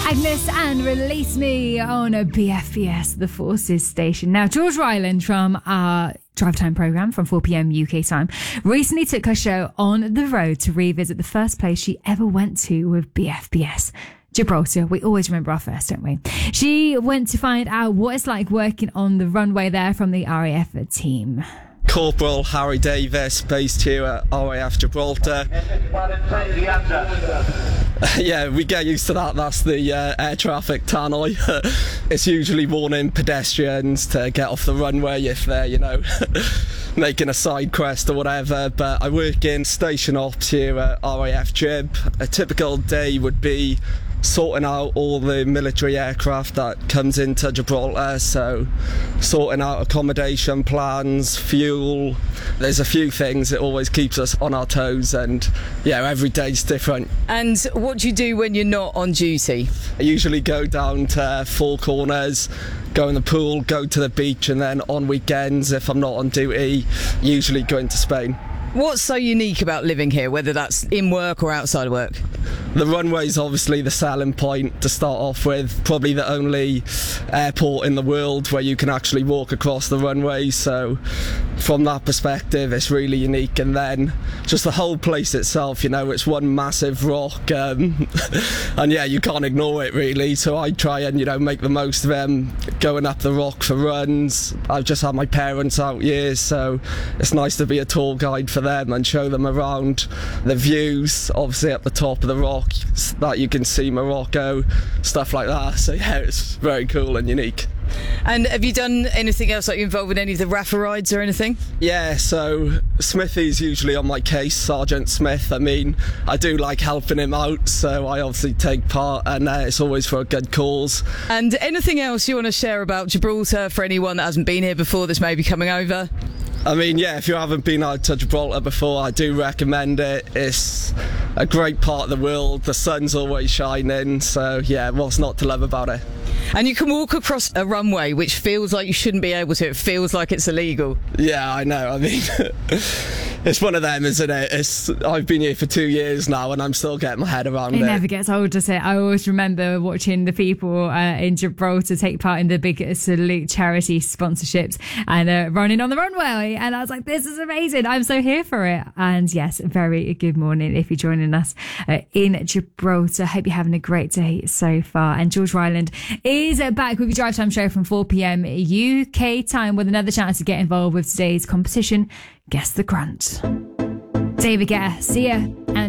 Agnes and Release Me on a BFBS, the Forces station. Now, George Ryland from our Drive Time programme from 4 p.m. UK time recently took her show on the road to revisit the first place she ever went to with BFBS. Gibraltar. We always remember our first, don't we? She went to find out what it's like working on the runway there from the RAF team. Corporal Harry Davis, based here at RAF Gibraltar. Yeah, we get used to that. That's the air traffic tannoy. It's usually warning pedestrians to get off the runway if they're, making a side quest or whatever. But I work in station ops here at RAF Gib. A typical day would be sorting out all the military aircraft that comes into Gibraltar, so sorting out accommodation plans, fuel. There's a few things that always keeps us on our toes, and every day's different. And what do you do when you're not on duty? I usually go down to Four Corners, go in the pool, go to the beach, and then on weekends, if I'm not on duty, usually go into Spain. What's so unique about living here, whether that's in work or outside work? The runway's obviously the selling point to start off with. Probably the only airport in the world where you can actually walk across the runway. So from that perspective, it's really unique. And then just the whole place itself, it's one massive rock. And you can't ignore it really. So I try and, make the most of them going up the rock for runs. I've just had my parents out years, so it's nice to be a tour guide for them and show them around the views, obviously at the top of the rock that you can see Morocco, stuff like that. So it's very cool and unique. And have you done anything else, like you involved with any of the RAF rides or anything? Yeah, so Smithy's usually on my case, Sergeant Smith. I do like helping him out, so I obviously take part, and it's always for a good cause. And anything else you want to share about Gibraltar for anyone that hasn't been here before that's maybe coming over? If you haven't been out to Gibraltar before, I do recommend it. It's a great part of the world. The sun's always shining, so what's not to love about it? And you can walk across a runway which feels like you shouldn't be able to. It feels like it's illegal. Yeah, I know. It's one of them, isn't it? I've been here for 2 years now and I'm still getting my head around it. It never gets old, does it? I always remember watching the people in Gibraltar take part in the big Salute charity sponsorships and running on the runway. And I was like, this is amazing. I'm so here for it. And yes, very good morning if you're joining us in Gibraltar. Hope you're having a great day so far. And George Ryland is back with your Drive Time show from 4 p.m. UK time with another chance to get involved with today's competition, Guess the Grunt. David Guetta, see ya. And